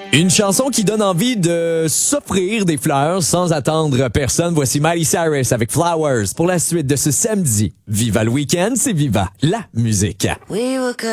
Une chanson qui donne envie de s'offrir des fleurs sans attendre personne. Voici Miley Cyrus avec Flowers pour la suite de ce samedi. Viva le week-end, c'est Viva la musique.